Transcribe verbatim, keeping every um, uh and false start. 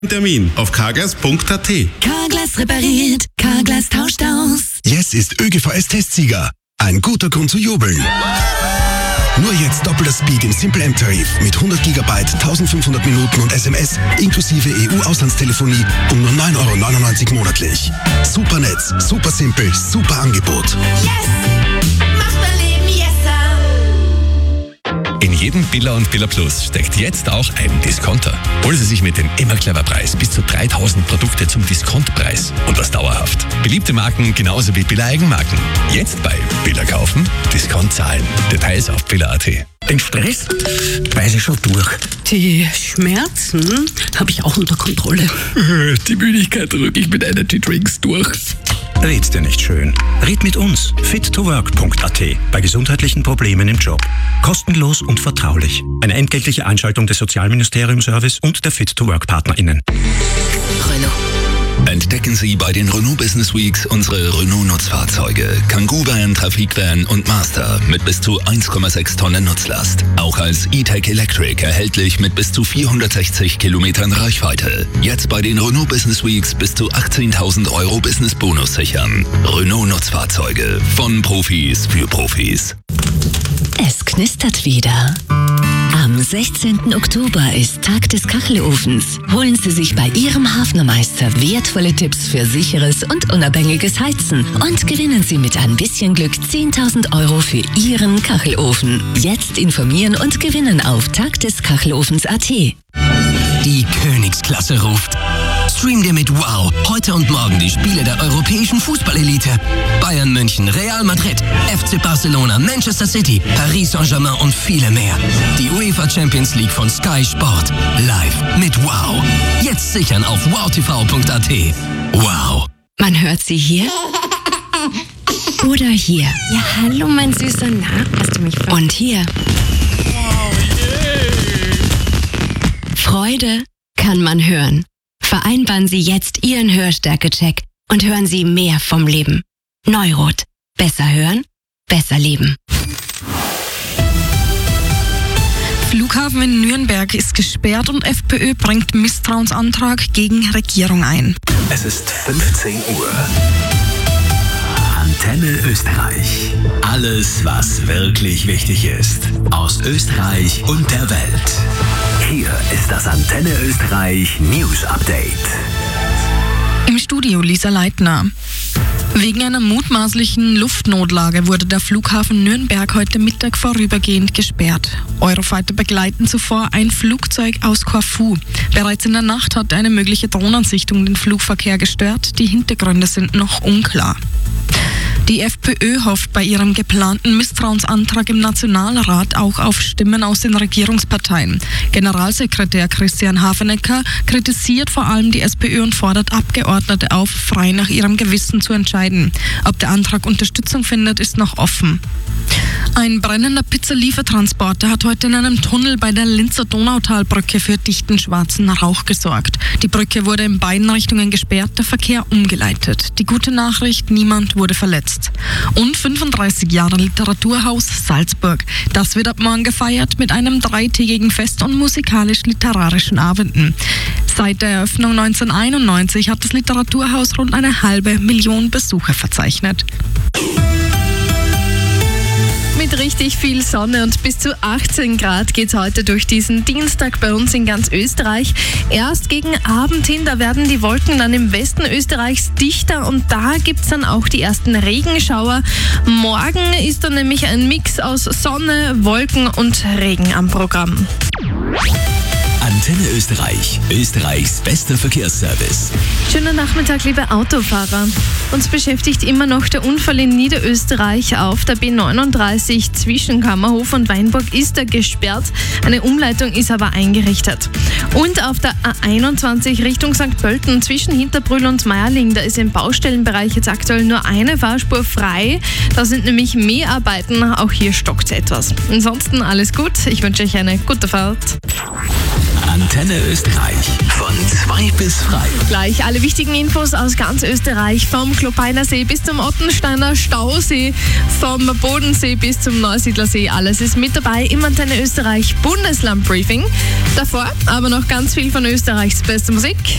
Termin auf carglass punkt a t. Carglass repariert, Carglass tauscht aus. Jetzt ist ÖGVS-Testsieger. Ein guter Grund zu jubeln. Nur jetzt doppelter Speed im Simple M-Tarif mit hundert Gigabyte, eintausendfünfhundert Minuten und S M S inklusive E U-Auslandstelefonie um nur neun Euro neunundneunzig monatlich. Super Netz, super simpel, super Angebot. Yes! Macht mein Leben yesser! In jedem Billa und Billa Plus steckt jetzt auch ein Discounter. Holen Sie sich mit dem immer clever Preis bis zu dreitausend Produkte zum Diskontpreis und das dauerhaft. Beliebte Marken genauso wie Billa Eigenmarken. Jetzt bei Billa kaufen, Discount zahlen. Details auf billa punkt a t. Den Stress weiß ich schon durch. Die Schmerzen habe ich auch unter Kontrolle. Die Müdigkeit drücke ich mit Energy Drinks durch. Red's dir nicht schön. Red mit uns. fit to work punkt a t. Bei gesundheitlichen Problemen im Job. Kostenlos und vertraulich. Eine entgeltliche Einschaltung des Sozialministerium-Service und der Fit to Work PartnerInnen. Renault. Entdecken Sie bei den Renault Business Weeks unsere Renault-Nutzfahrzeuge. Kangoo-Van, Trafikvan und Master mit bis zu eins Komma sechs Tonnen Nutzlast. Auch als E-Tech Electric erhältlich mit bis zu vierhundertsechzig Kilometern Reichweite. Jetzt bei den Renault Business Weeks bis zu achtzehntausend Euro Business-Bonus sichern. Renault-Nutzfahrzeuge von Profis für Profis. Es knistert wieder. Am sechzehnten Oktober ist Tag des Kachelofens. Holen Sie sich bei Ihrem Hafnermeister wertvolle Tipps für sicheres und unabhängiges Heizen und gewinnen Sie mit ein bisschen Glück zehntausend Euro für Ihren Kachelofen. Jetzt informieren und gewinnen auf tagdeskachelofens punkt a t. Die Königsklasse ruft. Stream dir mit Wow heute und morgen die Spiele der europäischen Fußballelite. Bayern München, Real Madrid, F C Barcelona, Manchester City, Paris Saint-Germain und viele mehr. Die UEFA Champions League von Sky Sport. Live mit Wow. Jetzt sichern auf wow t v punkt a t. Wow. Man hört sie hier oder hier. Ja, hallo, mein Süßer. Na, hast du mich ver... Und hier. Freude kann man hören. Vereinbaren Sie jetzt Ihren Hörstärke-Check und hören Sie mehr vom Leben. Neurot. Besser hören, besser leben. Flughafen in Nürnberg ist gesperrt und FPÖ bringt Misstrauensantrag gegen Regierung ein. Es ist fünfzehn Uhr. Antenne Österreich. Alles, was wirklich wichtig ist. Aus Österreich und der Welt. Hier ist das Antenne Österreich News Update. Im Studio Lisa Leitner. Wegen einer mutmaßlichen Luftnotlage wurde der Flughafen Nürnberg heute Mittag vorübergehend gesperrt. Eurofighter begleiten zuvor ein Flugzeug aus Korfu. Bereits in der Nacht hatte eine mögliche Drohnensichtung den Flugverkehr gestört. Die Hintergründe sind noch unklar. Die FPÖ hofft bei ihrem geplanten Misstrauensantrag im Nationalrat auch auf Stimmen aus den Regierungsparteien. Generalsekretär Christian Hafenecker kritisiert vor allem die SPÖ und fordert Abgeordnete auf, frei nach ihrem Gewissen zu entscheiden. Ob der Antrag Unterstützung findet, ist noch offen. Ein brennender Pizzaliefertransporter hat heute in einem Tunnel bei der Linzer Donautalbrücke für dichten schwarzen Rauch gesorgt. Die Brücke wurde in beiden Richtungen gesperrt, der Verkehr umgeleitet. Die gute Nachricht, niemand wurde verletzt. Und fünfunddreißig Jahre Literaturhaus Salzburg. Das wird ab morgen gefeiert mit einem dreitägigen Fest- und musikalisch-literarischen Abenden. Seit der Eröffnung neunzehnhunderteinundneunzig hat das Literaturhaus rund eine halbe Million Besucher verzeichnet. Mit richtig viel Sonne und bis zu achtzehn Grad geht's heute durch diesen Dienstag bei uns in ganz Österreich. Erst gegen Abend hin, da werden die Wolken dann im Westen Österreichs dichter und da gibt's dann auch die ersten Regenschauer. Morgen ist dann nämlich ein Mix aus Sonne, Wolken und Regen am Programm. Antenne Österreich, Österreichs bester Verkehrsservice. Schönen Nachmittag, liebe Autofahrer. Uns beschäftigt immer noch der Unfall in Niederösterreich. Auf der B neununddreißig zwischen Kammerhof und Weinburg ist er gesperrt. Eine Umleitung ist aber eingerichtet. Und auf der A einundzwanzig Richtung Sankt Pölten zwischen Hinterbrühl und Meierling, da ist im Baustellenbereich jetzt aktuell nur eine Fahrspur frei. Da sind nämlich Mäharbeiten. Auch hier stockt es etwas. Ansonsten alles gut. Ich wünsche euch eine gute Fahrt. Antenne Österreich von zwei bis frei. Gleich alle wichtigen Infos aus ganz Österreich, vom Klopeiner See bis zum Ottensteiner Stausee, vom Bodensee bis zum Neusiedlersee. Alles ist mit dabei im Antenne Österreich Bundesland Briefing. Davor aber noch ganz viel von Österreichs bester Musik.